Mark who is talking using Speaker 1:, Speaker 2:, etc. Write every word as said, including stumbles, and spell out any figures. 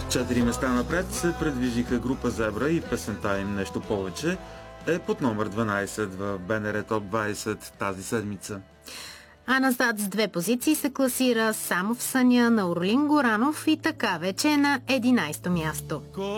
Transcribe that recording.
Speaker 1: Четири места напред се предвижиха група Зебра и песента им "Нещо повече" е под номер дванайсет в БНР Топ двайсет тази седмица.
Speaker 2: А назад с две позиции се класира "Само в съня" на Орлин Горанов и така вече е на единайсето място.